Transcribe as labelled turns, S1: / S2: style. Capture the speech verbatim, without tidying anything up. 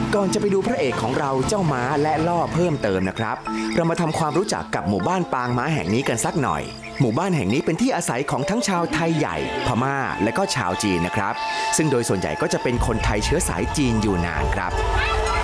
S1: ก่อนจะไปดูพระเอกของเราเจ้าม้าและล่อเพิ่มเติมนะครับเรามาทำความรู้จักกับหมู่บ้านปางม้าแห่งนี้กันสักหน่อยหมู่บ้านแห่งนี้เป็นที่อาศัยของทั้งชาวไทยใหญ่พม่าและก็ชาวจีนนะครับซึ่งโดยส่วนใหญ่ก็จะเป็นคนไทยเชื้อสายจีนอยู่นานครับ